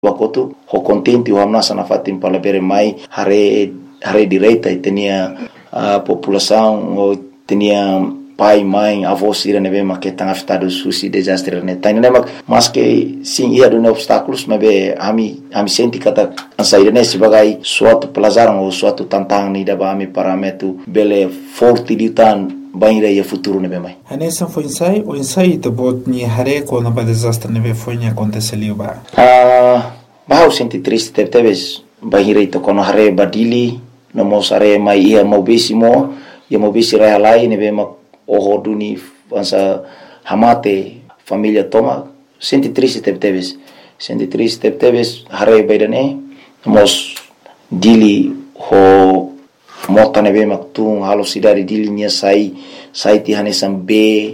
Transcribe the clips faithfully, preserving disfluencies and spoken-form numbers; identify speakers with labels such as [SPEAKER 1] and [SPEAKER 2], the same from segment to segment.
[SPEAKER 1] Wakotu ho contente o amnasa na fatin palabere mai hare hare direita e tinha a população ou tinha pai, mãe, avós irem ver mas que estão afetados suci desastre né tá né mas que sim ia do obstáculos mas be ami ami senti kata sair né sebagai suatu pelajaran ou suatu tantang ni da ami parameter bele forte di tan banira ia futuro né mai.
[SPEAKER 2] Anessa foi ensaio o ensaio de bot ni hare quando ba desastre né foi ni aconteceu ba.
[SPEAKER 1] Ah, bah senti triste teve teve banira ito quando hare badili no mos are mai ia mobisimo ia mobisi rai lai né be o duni ansa hamate família toma senti triste teve teve senti triste teve teve hare baidane mos dili ho mota ne be maktung halo sidari dili nia sai sai ti hanesam be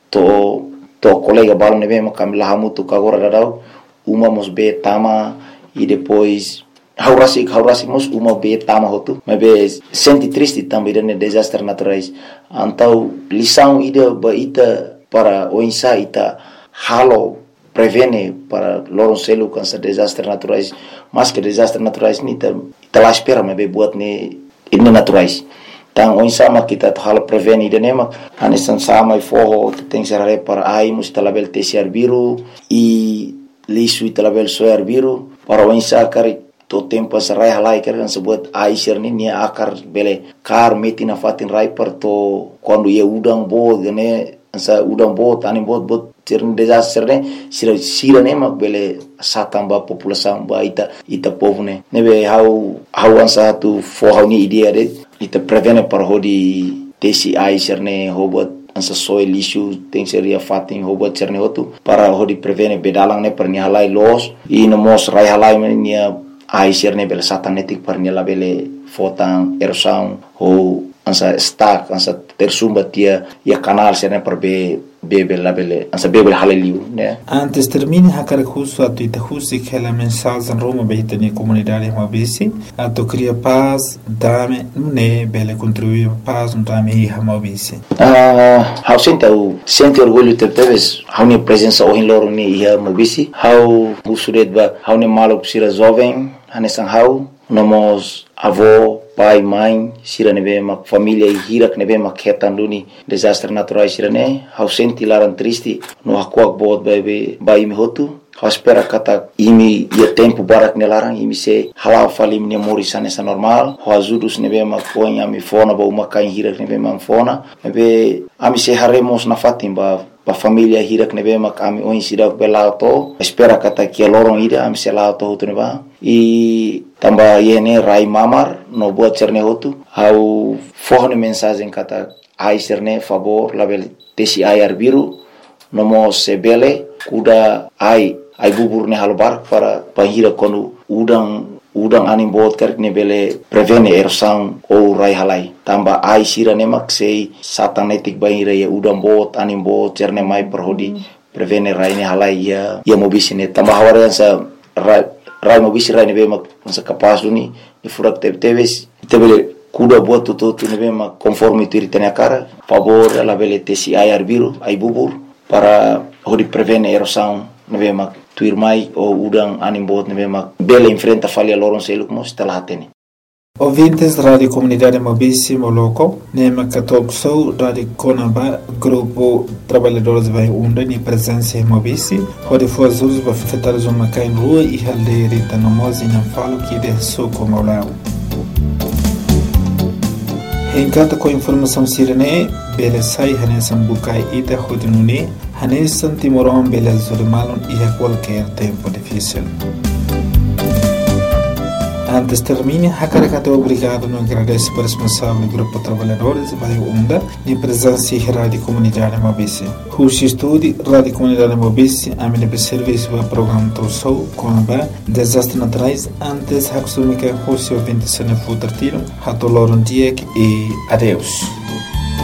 [SPEAKER 1] to to colega balon ne be makam lahamu tu kagora dadau uma mos be tama e depois haurasi haurasi mos uma be tama hotu mas be senti triste também de desastre naturais antau lição ida ba ita para o insa ita halo prevene para loron selu cansa desastre naturais mas que desastre naturais ni ta ita la espera mas be buat ne ini naturais tang o insa ma kita halo prevene ida nema anesan sama e forro tem serare para ai mus talabel tesiar biru e lisu talabel soar biru para o insa kari to tempo sarai halai kan sebut aisir ni nia akar bele kar metina fatin rai per to quando ia udang bo gane sa udang bo tani bot bot tirn desastre ne sira sira ne mak bele satamba população ba ita ita povo ne nebe how how ansa tu for how ni idea de ita prevene par hodi tesi aisir ne hobot ansa soil issue tem seria fatin hobot cerne hotu para hodi prevene bedalang ne per ni halai los e no mos rai halai nia aisir ne bel satanetik par ni la bele fotan erosão ou ansa stack ansa tersumba tia ia canal serne per be bebe la bele ansa bebe halaliu né
[SPEAKER 2] antes termine hakar kusu atu ita husi kela mensagem en Roma behita ni comunidade mabisi atu cria paz dame ne bele contribuir paz dame hi mabisi
[SPEAKER 1] ah how senta o sente orgulho te teves how ni presença o in loro ni hi mabisi how usuret ba how ni malo sira jovem hanesan how nomos avô pai mãe sira nebe mak família e hirak nebe mak hetanduni desastre naturais sira ne how senti laran triste no hakuak bot bebe bai mi hotu how espera kata imi ia tempo barak ne larang imi se halau fali mi morisane sa normal how azudus nebe mak poin ami fona ba uma kain hirak nebe mak fona nebe ami se haremos na fatim ba ba família hirak nebe mak ami oin sira belauto espera kata kia lorong ida ami se lauto hotu neba e tamba yene rai mamar no buat cerne hotu au forne mensagem kata ai cerne favor label tesi ayar biru nomo sebele kuda ai ai bubur ne halbar para pahira konu udang udang anim bot kerk ne bele prevene erosão ou rai halai tamba ai sira ne mak sei satanetik bahira ya udang bot anim bot cerne mai perhodi prevene rai ne halai ya ya mobisine tamba hawarian sa rai rai mobisi rai ne be mak masa kapas duni ni furak teve teves teve kuda buat tutu tu ne be mak conforme tu ritene cara favor la bele tesi ayar biru ai bubur para hodi prevene erosão ne be mak tuir mai o udang anim bot ne be mak bele enfrenta falha loron seluk mos talatene.
[SPEAKER 2] Ouvintes da Rádio Comunidade Mobisi Moloco, Nema Catok Sou, Rádio Conaba, Grupo Trabalhadores Vai Unda, ni presença em Mobisi, onde foi as usos para afetar uma cain rua e halere tanomos e não falo que de sou como lá. Em cada com informação sirene, bele sai hanesan bukai ida hodinune, hanesan timoron bele zulmalon e a qualquer tempo difícil. Antes termine, Hakarakato obrigado no agradece por responsável do Grupo Trabalhadores Vai Unda e presença em Rádio Comunidade Mobisi. Rushi Estúdio, Rádio Comunidade Mobisi, a minha serviço para o programa Torsou, Conaba, Desastres Naturais, antes Haksumika Rushi ouvinte se não for tiro, Hatoloron Diek e adeus.